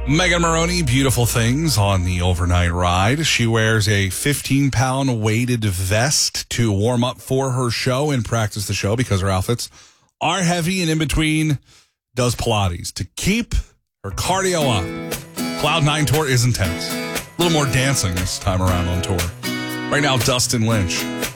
Megan Maroney, beautiful things on the overnight ride. She wears a 15-pound weighted vest to warm up for her show and practice the show because her outfits are heavy, and in between does Pilates to keep her cardio up. Cloud9 tour is intense. A little more dancing this time around on tour. Right now, Dustin Lynch.